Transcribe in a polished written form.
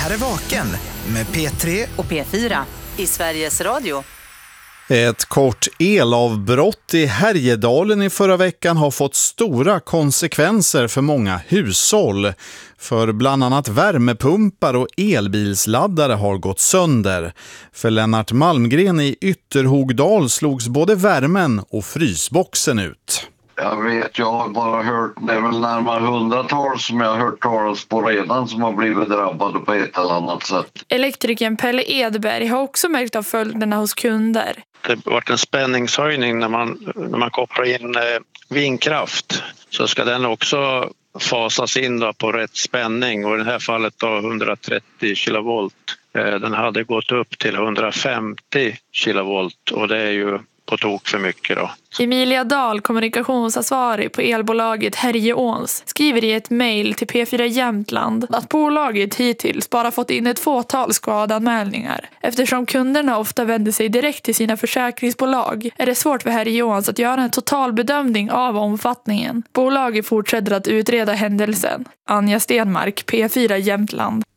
här är Vaken med P3 och P4 i Sveriges Radio. Ett kort elavbrott i Härjedalen i förra veckan har fått stora konsekvenser för många hushåll. För bland annat värmepumpar och elbilsladdare har gått sönder. För Lennart Malmgren i Ytterhogdal slogs både värmen och frysboxen ut. Jag har bara hört, det är väl närmare 100-tals som jag har hört talas på redan som har blivit drabbade på ett eller annat sätt. Elektrikern Pelle Edberg har också märkt av följderna hos kunder. Det har varit en spänningshöjning när man kopplar in vindkraft, så ska den också fasas in då på rätt spänning, och i det här fallet då 130 kilovolt. Den hade gått upp till 150 kilovolt och det är ju på tok för mycket då. Emilia Dahl, kommunikationsansvarig på elbolaget Härjeåns, skriver i ett mejl till P4 Jämtland att bolaget hittills bara fått in ett fåtal skadanmälningar. Eftersom kunderna ofta vänder sig direkt till sina försäkringsbolag är det svårt för Härjeåns att göra en totalbedömning av omfattningen. Bolaget fortsätter att utreda händelsen. Anja Stenmark, P4 Jämtland.